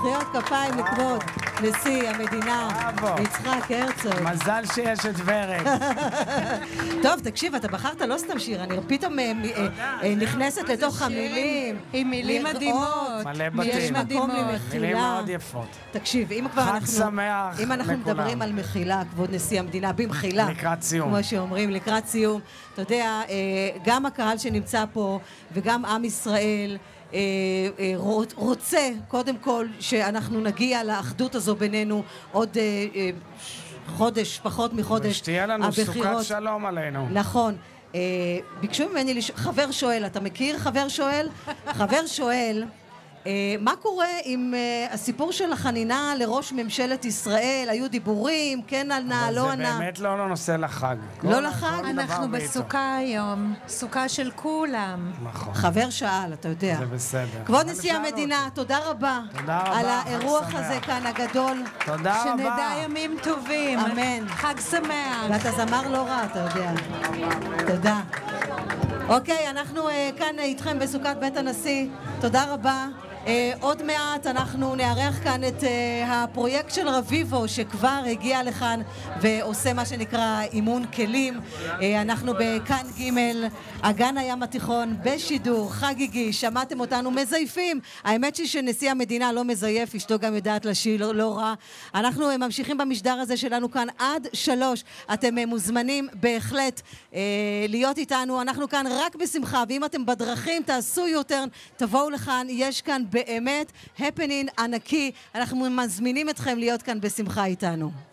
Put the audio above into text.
מחיאות כפיים לכבוד נשיא המדינה יצחק הרצוג. מזל שיש את ורד. טוב, תקשיב, אתה בחרת לא סתם שיר, אני פתאום נכנסת לתוך המילים. עם מילים מדהימות. מלא בתים. יש מקום למחילה. מילים מאוד יפות. תקשיב, אם אנחנו מדברים על מחילה, כבוד נשיא המדינה, במחילה. לקראת סיום. כמו שאומרים, לקראת סיום. אתה יודע, גם הקהל שנמצא פה וגם עם ישראל רוצה, קודם כל, שאנחנו נגיע לאחדות הזו בינינו עוד חודש, פחות מחודש. ושתהיה לנו סוכת שלום עלינו. נכון. ביקשו ממני, חבר שואל, אתה מכיר חבר שואל? חבר שואל, מה קורה עם הסיפור של החנינה לראש ממשלת ישראל? היו דיבורים, כן ענה, לא ענה. זה באמת לא נושא לחג. לא לחג? אנחנו בסוכה היום, סוכה של כולם. נכון. חבר שאל, אתה יודע. זה בסדר. כבוד נשיא המדינה, תודה רבה. תודה רבה. על האירוח הזה כאן הגדול. תודה רבה. שנדע ימים טובים. אמן. חג שמח. ואתה זמר לא רע, אתה יודע. תודה. אוקיי, אנחנו כאן איתכם בסוכת בית הנשיא. תודה רבה. עוד מעט אנחנו נערך כאן את הפרויקט של רביבו שכבר הגיע לכאן ועושה מה שנקרא אימון כלים. אנחנו בכאן ג' אגן הים התיכון בשידור חגיגי. שמעתם אותנו מזייפים. האמת היא שנשיא המדינה לא מזייף, אשתו גם יודעת לשיר לא רע. אנחנו ממשיכים במשדר הזה שלנו כאן עד 3. אתם מוזמנים בהחלט להיות איתנו. אנחנו כאן רק בשמחה, ואם אתם בדרכים תעשו יותר, תבואו לכאן. יש כאן באמת הפנינג ענקי. אנחנו מזמינים אתכם להיות כאן בשמחה איתנו.